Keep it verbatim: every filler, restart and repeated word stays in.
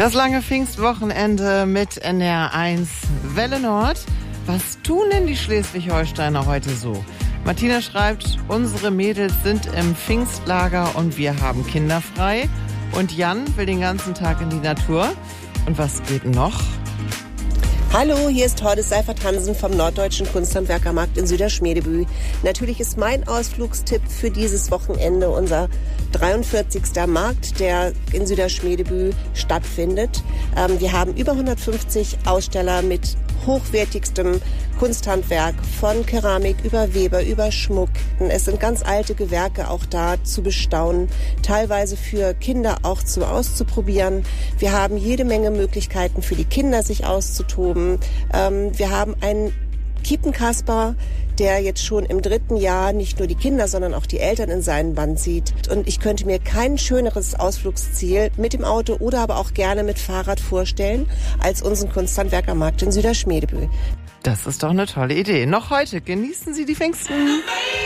Das lange Pfingstwochenende mit N D R eins Welle Nord. Was tun denn die Schleswig-Holsteiner heute so? Martina schreibt, unsere Mädels sind im Pfingstlager und wir haben kinderfrei. Und Jan will den ganzen Tag in die Natur. Und was geht noch? Hallo, hier ist Hordes Seifert Hansen vom Norddeutschen Kunsthandwerkermarkt in Süderschmedebü. Natürlich ist mein Ausflugstipp für dieses Wochenende unser dreiundvierzigster Markt, der in Süderschmedebü stattfindet. Ähm, wir haben über hundertfünfzig Aussteller mit hochwertigstem Kunsthandwerk, von Keramik über Weber, über Schmuck. Es sind ganz alte Gewerke auch da zu bestaunen, teilweise für Kinder auch zum Auszuprobieren. Wir haben jede Menge Möglichkeiten für die Kinder, sich auszutoben. Ähm, wir haben einen Kiepenkasper, der jetzt schon im dritten Jahr nicht nur die Kinder, sondern auch die Eltern in seinen Bann zieht. Und ich könnte mir kein schöneres Ausflugsziel mit dem Auto oder aber auch gerne mit Fahrrad vorstellen, als unseren Kunsthandwerkermarkt in Süderschmedebü. Das ist doch eine tolle Idee. Noch heute genießen Sie die Pfingsten.